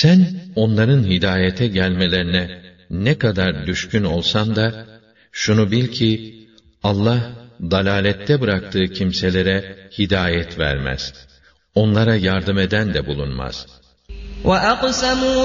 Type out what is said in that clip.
Sen onların hidayete gelmelerine ne kadar düşkün olsan da, şunu bil ki, Allah, dalalette bıraktığı kimselere hidayet vermez. Onlara yardım eden de bulunmaz. وَأَقْسَمُوا